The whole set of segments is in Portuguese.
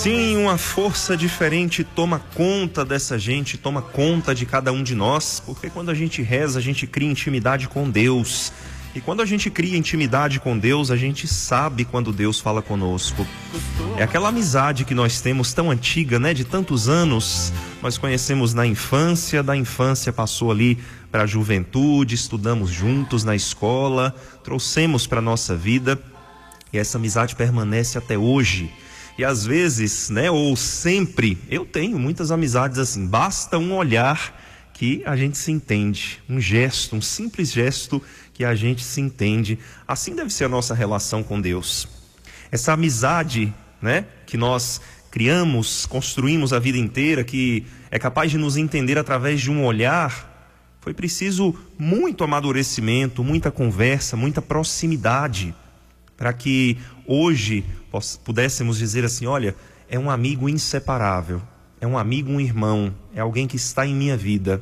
Sim, uma força diferente toma conta dessa gente, toma conta de cada um de nós, porque quando a gente reza, a gente cria intimidade com Deus. E quando a gente cria intimidade com Deus, a gente sabe quando Deus fala conosco. É aquela amizade que nós temos tão antiga, né? De tantos anos. Nós conhecemos na infância, da infância passou ali para a juventude, estudamos juntos na escola, trouxemos para a nossa vida e essa amizade permanece até hoje. E às vezes, né, ou sempre, eu tenho muitas amizades assim, basta um olhar que a gente se entende, um gesto, um simples gesto que a gente se entende. Assim deve ser a nossa relação com Deus. Essa amizade, né, que nós criamos, construímos a vida inteira, que é capaz de nos entender através de um olhar, foi preciso muito amadurecimento, muita conversa, muita proximidade, para que hoje pudéssemos dizer assim, olha, é um amigo inseparável, é um amigo, um irmão, é alguém que está em minha vida.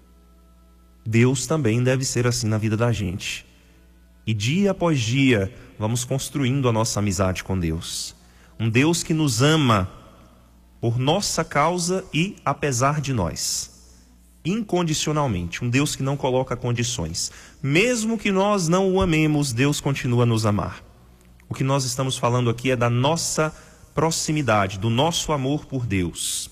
Deus também deve ser assim na vida da gente. E dia após dia, vamos construindo a nossa amizade com Deus. Um Deus que nos ama por nossa causa e apesar de nós. Incondicionalmente. Um Deus que não coloca condições. Mesmo que nós não o amemos, Deus continua a nos amar. O que nós estamos falando aqui é da nossa proximidade, do nosso amor por Deus.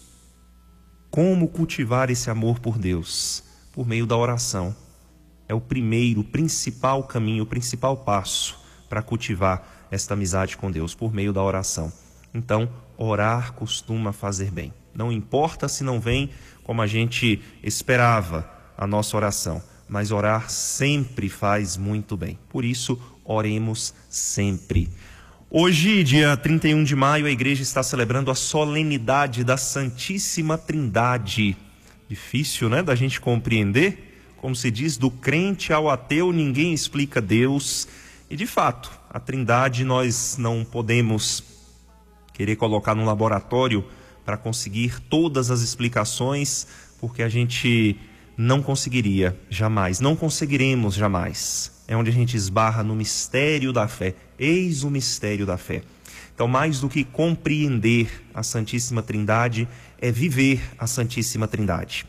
Como cultivar esse amor por Deus? Por meio da oração. É o primeiro, o principal caminho, o principal passo para cultivar esta amizade com Deus, por meio da oração. Então, orar costuma fazer bem. Não importa se não vem como a gente esperava a nossa oração, mas orar sempre faz muito bem. Por isso, oremos sempre. Hoje, dia 31 de maio, a igreja está celebrando a solenidade da Santíssima Trindade. Difícil, né, da gente compreender. Como se diz, do crente ao ateu, ninguém explica Deus. E, de fato, a Trindade nós não podemos querer colocar num laboratório para conseguir todas as explicações, porque a gente não conseguiria jamais, não conseguiremos jamais. É onde a gente esbarra no mistério da fé. Eis o mistério da fé. Então, mais do que compreender a Santíssima Trindade, é viver a Santíssima Trindade.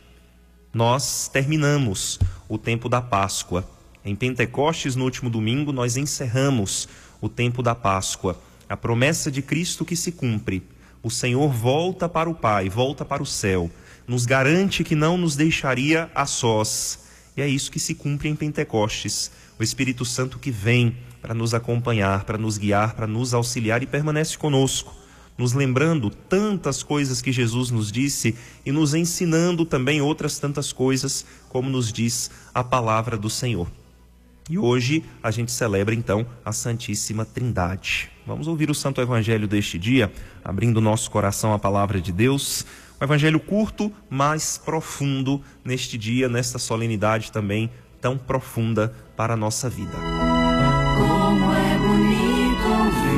Nós terminamos o tempo da Páscoa. Em Pentecostes, no último domingo, nós encerramos o tempo da Páscoa. A promessa de Cristo que se cumpre. O Senhor volta para o Pai, volta para o céu. Nos garante que não nos deixaria a sós. E é isso que se cumpre em Pentecostes. O Espírito Santo que vem para nos acompanhar, para nos guiar, para nos auxiliar e permanece conosco, nos lembrando tantas coisas que Jesus nos disse e nos ensinando também outras tantas coisas, como nos diz a palavra do Senhor. E hoje a gente celebra então a Santíssima Trindade. Vamos ouvir o Santo Evangelho deste dia, abrindo o nosso coração à palavra de Deus. Um evangelho curto, mas profundo neste dia, nesta solenidade também tão profunda para a nossa vida. Como é bonito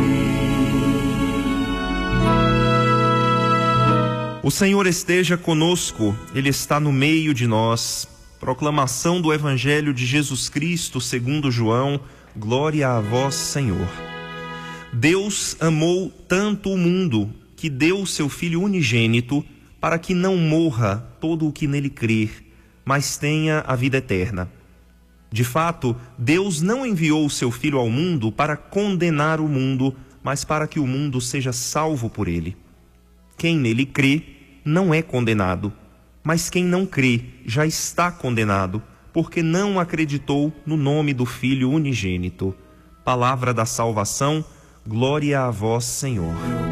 ouvir. O Senhor esteja conosco, Ele está no meio de nós. Proclamação do Evangelho de Jesus Cristo segundo João. Glória a vós, Senhor. Deus amou tanto o mundo que deu o seu Filho unigênito para que não morra todo o que nele crer, mas tenha a vida eterna. De fato, Deus não enviou o seu Filho ao mundo para condenar o mundo, mas para que o mundo seja salvo por ele. Quem nele crê não é condenado, mas quem não crê já está condenado, porque não acreditou no nome do Filho unigênito. Palavra da salvação, glória a vós, Senhor.